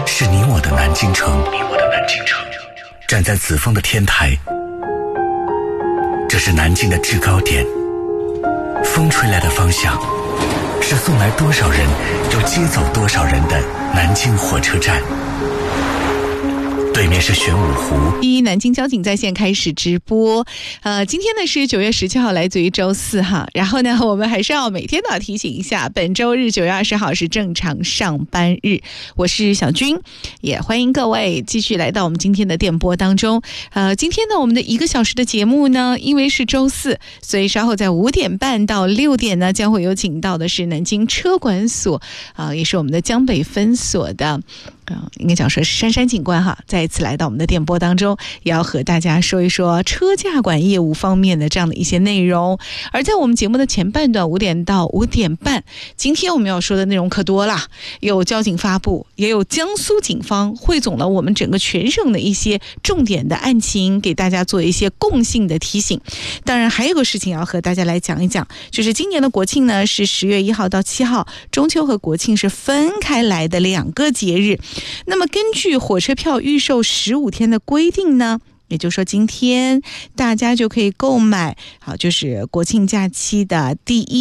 是你我的南京城。站在紫峰的天台，这是南京的制高点。风吹来的方向，是送来多少人又接走多少人的南京火车站。对面是玄武湖。 南京交警在线开始直播。今天呢是9月17号，来自于周四哈。然后呢，我们还是要每天都要提醒一下，本周日9月20号是正常上班日。我是小军，也欢迎各位继续来到我们今天的电波当中。今天呢，我们的1个小时的节目呢，因为是周四，所以稍后在5点半到6点呢，将会有请到的是南京车管所也是我们的江北分所的。应该讲说是珊珊警官哈，再一次来到我们的电波当中，也要和大家说一说车驾管业务方面的这样的一些内容。而在我们节目的前半段5点到5点半，今天我们要说的内容可多啦，有交警发布，也有江苏警方汇总了我们整个全省的一些重点的案情，给大家做一些共性的提醒。当然还有个事情要和大家来讲一讲，就是今年的国庆呢是10月1号到7号，中秋和国庆是分开来的2个节日。那么根据火车票预售15天的规定呢，也就是说今天大家就可以购买就是国庆假期的第一